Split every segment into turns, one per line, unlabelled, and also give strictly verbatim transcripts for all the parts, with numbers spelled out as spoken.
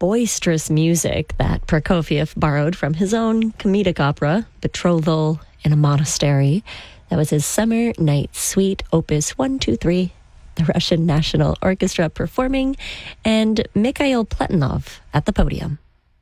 boisterous music that Prokofiev borrowed from his own comedic opera, Betrothal in a Monastery. That was his Summer Night Suite, Opus one two three, the Russian National Orchestra performing, and Mikhail Pletinov at the podium.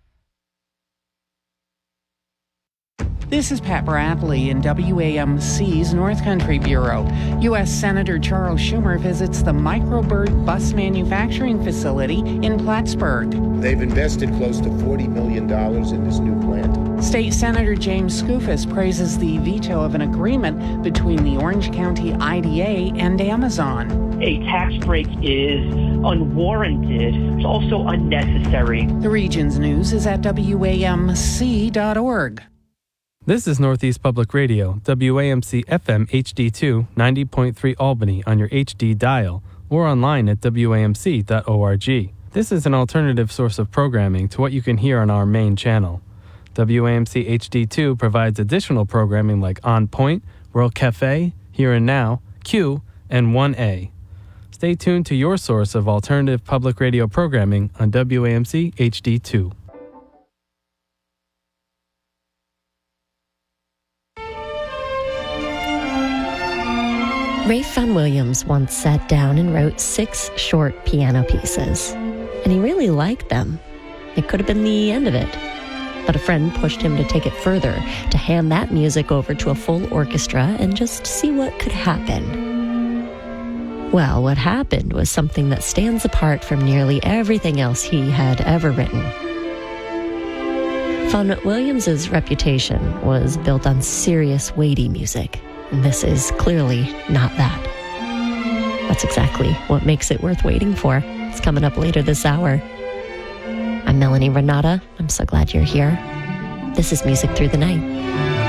This is Pat Bradley in W A M C's North Country Bureau. U S Senator Charles Schumer visits the Microbird bus manufacturing facility in Plattsburgh.
They've invested close to forty million dollars in this new plant.
State Senator James Skoufis praises the veto of an agreement between the Orange County I D A and Amazon.
A tax break is unwarranted. It's also unnecessary.
The region's news is at W A M C dot org.
This is Northeast Public Radio, W A M C F M H D two, ninety point three Albany on your H D dial, or online at W A M C dot org. This is an alternative source of programming to what you can hear on our main channel. W A M C H D two provides additional programming like On Point, World Cafe, Here and Now, Q, and one A. Stay tuned to your source of alternative public radio programming on W A M C H D two.
Ralph Vaughan Williams once sat down and wrote six short piano pieces, and he really liked them. It could have been the end of it, but a friend pushed him to take it further, to hand that music over to a full orchestra and just see what could happen. Well, what happened was something that stands apart from nearly everything else he had ever written. Vaughan Williams's reputation was built on serious, weighty music. And this is clearly not that. That's exactly what makes it worth waiting for. It's coming up later this hour. I'm Melanie Renata. I'm so glad you're here. This is Music Through the Night.